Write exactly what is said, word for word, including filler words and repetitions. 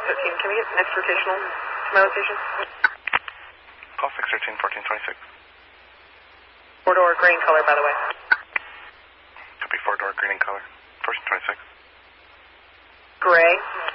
thirteen. Can we get next rotational to my location? Call six thirteen, fourteen twenty-six. Four-door green color, by the way. Could be four-door green in color. fourteen twenty-six. Gray.